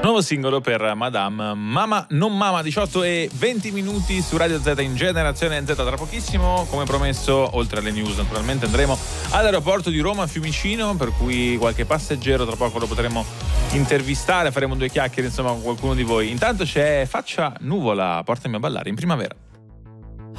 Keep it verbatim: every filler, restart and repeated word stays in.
Nuovo singolo per Madame, Mama non Mama, diciotto e venti minuti su Radio Z in Generazione Z. Tra pochissimo, come promesso, oltre alle news naturalmente andremo all'aeroporto di Roma Fiumicino, per cui qualche passeggero tra poco lo potremo intervistare, faremo due chiacchiere insomma con qualcuno di voi. Intanto c'è Faccia Nuvola, Portami a ballare in primavera.